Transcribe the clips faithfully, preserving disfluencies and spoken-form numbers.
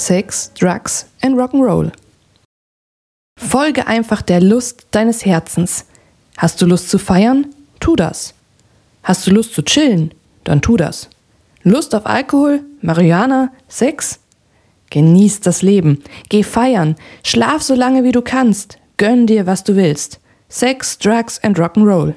Sex, Drugs and Rock'n'Roll. Folge einfach der Lust deines Herzens. Hast du Lust zu feiern? Tu das. Hast du Lust zu chillen? Dann tu das. Lust auf Alkohol, Marihuana, Sex? Genieß das Leben. Geh feiern. Schlaf so lange wie du kannst. Gönn dir, was du willst. Sex, Drugs and Rock'n'Roll.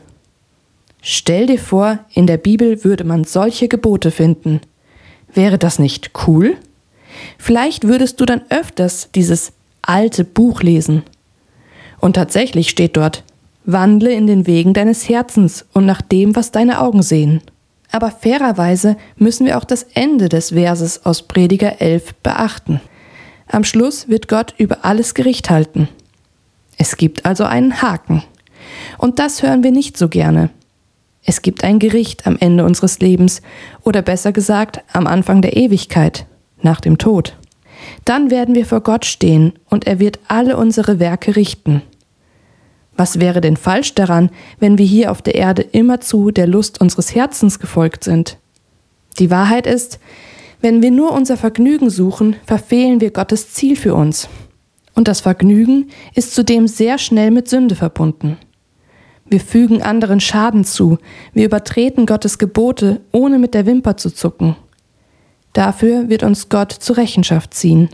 Stell dir vor, in der Bibel würde man solche Gebote finden. Wäre das nicht cool? Vielleicht würdest du dann öfters dieses alte Buch lesen. Und tatsächlich steht dort: Wandle in den Wegen deines Herzens und nach dem, was deine Augen sehen. Aber fairerweise müssen wir auch das Ende des Verses aus Prediger elf beachten. Am Schluss wird Gott über alles Gericht halten. Es gibt also einen Haken. Und das hören wir nicht so gerne. Es gibt ein Gericht am Ende unseres Lebens oder besser gesagt am Anfang der Ewigkeit, nach dem Tod. Dann werden wir vor Gott stehen und er wird alle unsere Werke richten. Was wäre denn falsch daran, wenn wir hier auf der Erde immerzu der Lust unseres Herzens gefolgt sind? Die Wahrheit ist, wenn wir nur unser Vergnügen suchen, verfehlen wir Gottes Ziel für uns. Und das Vergnügen ist zudem sehr schnell mit Sünde verbunden. Wir fügen anderen Schaden zu, wir übertreten Gottes Gebote, ohne mit der Wimper zu zucken. Dafür wird uns Gott zur Rechenschaft ziehen.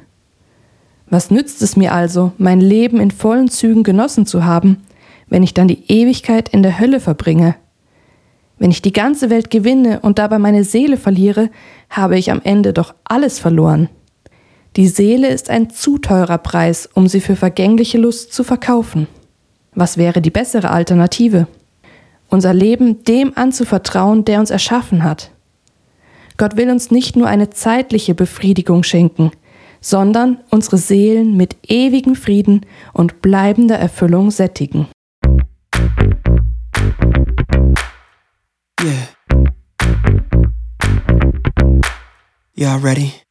Was nützt es mir also, mein Leben in vollen Zügen genossen zu haben, wenn ich dann die Ewigkeit in der Hölle verbringe? Wenn ich die ganze Welt gewinne und dabei meine Seele verliere, habe ich am Ende doch alles verloren. Die Seele ist ein zu teurer Preis, um sie für vergängliche Lust zu verkaufen. Was wäre die bessere Alternative? Unser Leben dem anzuvertrauen, der uns erschaffen hat. Gott will uns nicht nur eine zeitliche Befriedigung schenken, sondern unsere Seelen mit ewigem Frieden und bleibender Erfüllung sättigen. Yeah. Y'all ready?